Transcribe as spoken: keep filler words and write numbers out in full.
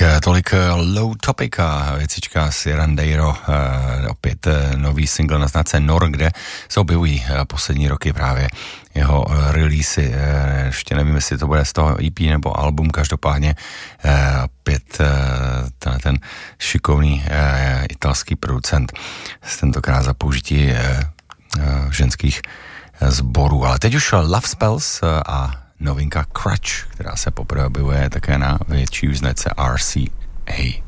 tolik Low Topic a věcička Sirandeiro, opět nový single na značce Nor, kde se objevují poslední roky právě jeho releasy. Ještě nevím, jestli to bude z toho E P nebo album, každopádně opět ten, ten šikovný italský producent, tentokrát za použití ženských sborů. Ale teď už Love Spells a novinka Crutch, která se poprvé objevuje také na větší značce R C A.